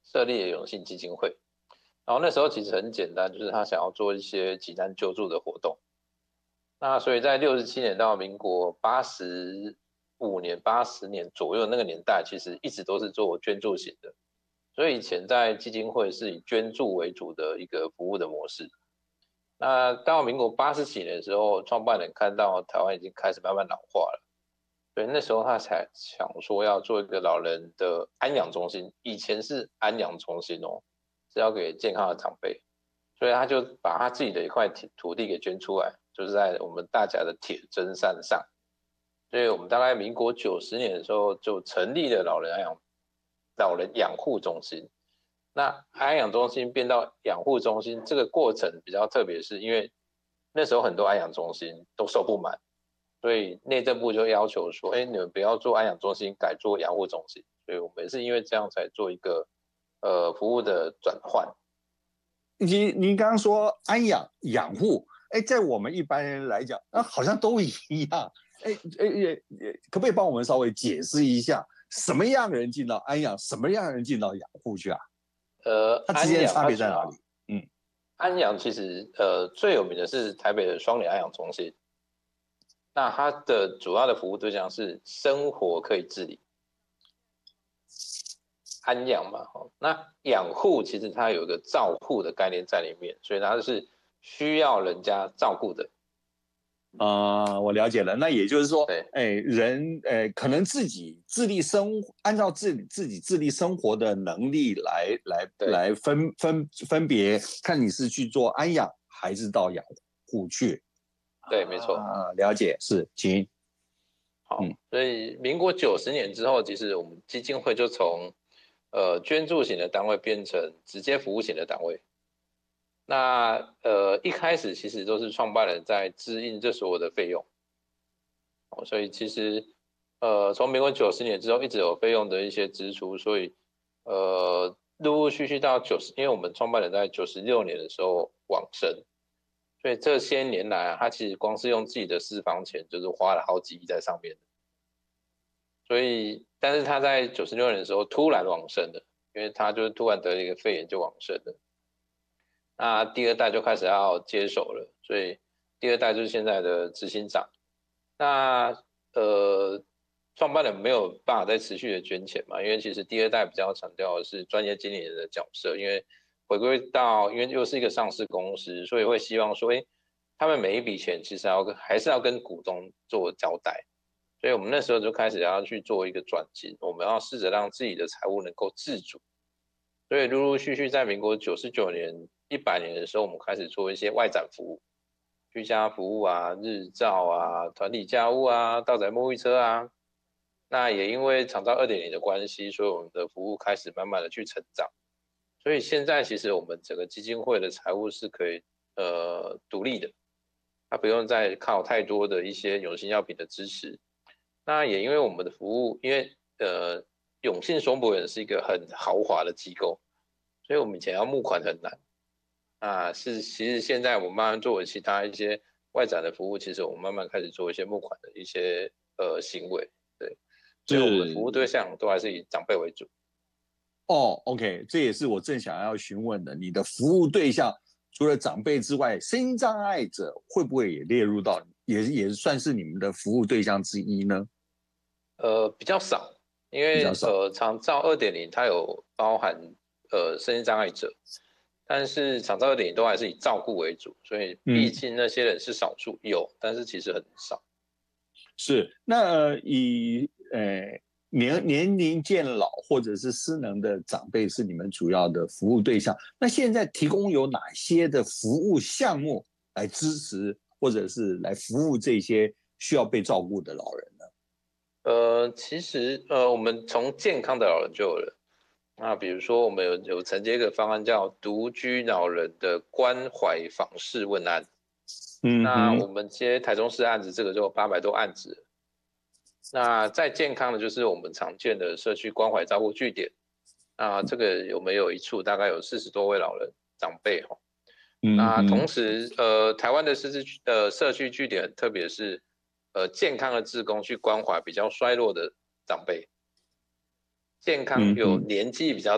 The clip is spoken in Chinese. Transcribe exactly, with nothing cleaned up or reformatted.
设立了永信基金会。然后那时候其实很简单，就是他想要做一些急难救助的活动。那所以在六十七年到民国八十五年、八十年左右那个年代，其实一直都是做捐助型的。所以以前在基金会是以捐助为主的一个服务的模式。那到民国八十几年的时候，创办人看到台湾已经开始慢慢老化了，所以那时候他才想说要做一个老人的安养中心。以前是安养中心哦，是要给健康的长辈，所以他就把他自己的一块土地给捐出来，就是在我们大甲的铁砧山上。所以我们大概民国九十年的时候就成立了老人安养老人养护中心。那安养中心变到养护中心，这个过程比较特别，是因为那时候很多安养中心都收不满，所以内政部就要求说，哎，你们不要做安养中心，改做养护中心。所以我们也是因为这样才做一个呃服务的转换。 您您刚刚说安养养护，哎，在我们一般人来讲，啊，好像都一样。哎哎哎，可不可以帮我们稍微解释一下，什么样的人进到安养，什么样的人进到养护去啊？ 呃， 它之间的差别在哪里？ 嗯，安养其实呃最有名的是台北的双联安养中心，那它的主要的服务对象是生活可以自理，安养嘛，那养护其实它有一个照护的概念在里面，所以它是需要人家照顾的。 啊、呃，我了解了。那也就是说， 对， 哎，人，哎，可能自己自立生，按照自己自己自立生活的能力来来来分分分别，看你是去做安养还是到养护去。 对，没错。 啊，了解，是，请。 好，嗯、所以民国九十年之后，其实我们基金会就从呃捐助型的单位变成直接服务型的单位。那呃一开始其实都是创办人在支应这所有的费用，哦，所以其实呃从民国九十年之后一直有费用的一些支出，所以呃陆陆续续到九十，因为我们创办人在九十六年的时候往生，所以这些年来啊，他其实光是用自己的私房钱就是花了好几亿在上面，所以但是他在九十六年的时候突然往生了，因为他就突然得了一个肺炎就往生了。那第二代就开始要接手了，所以第二代就是现在的执行长。那呃，创办人没有办法再持续的捐钱嘛，因为其实第二代比较强调的是专业经理人的角色，因为回归到，因为又是一个上市公司，所以会希望说，哎，他们每一笔钱其实要跟还是要跟股东做交代，所以我们那时候就开始要去做一个转型，我们要试着让自己的财务能够自主。所以陆陆续续在民国九十九年、一百年的时候，我们开始做一些外展服务，居家服务啊、日照啊、团体家务啊、到宅沐浴车啊。那也因为长照 二点零 的关系，所以我们的服务开始慢慢的去成长。所以现在其实我们整个基金会的财务是可以呃独立的，它不用再靠太多的一些永信药品的支持。那也因为我们的服务，因为呃永信松柏园是一个很豪华的机构，所以我们以前要募款很难啊。是，其实现在我们慢慢做其他一些外展的服务，其实我们慢慢开始做一些募款的一些呃行为，对。所以我们的服务对象都还是以长辈为主。 哦 ，OK， 这也是我正想要询问的。你的服务对象除了长辈之外，身心障碍者会不会也列入到，也也算是你们的服务对象之一呢？ 呃，比较少，因为呃，长照 二点零 它有包含呃身心障碍者，但是长照 二点零 都还是以照顾为主，所以毕竟那些人是少数，嗯、有，但是其实很少。 是，那以呃年年龄渐老或者是失能的长辈是你们主要的服务对象。那现在提供有哪些的服务项目来支持或者是来服务这些需要被照顾的老人呢？ 呃，其实呃，我们从健康的老人就有了。那比如说，我们有有承接一个方案叫独居老人的关怀访视问安。嗯，那我们接台中市案子，这个就八百多案子。那再健康的就是我们常见的社区关怀照顾据点。那这个有没有一处大概有四十多位老人长辈哈？那同时呃，台湾的社区呃社区据点，特别是呃健康的志工去关怀比较衰弱的长辈，健康有年纪比较